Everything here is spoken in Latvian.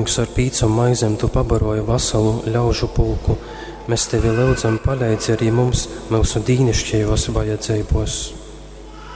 Kungs, ar pīcam maizem tu pabaroji veselu ļaužu pulku. Mēs tevi lūdzam, palīdzi arī mums mūsu dīnišķajos vajadzībos.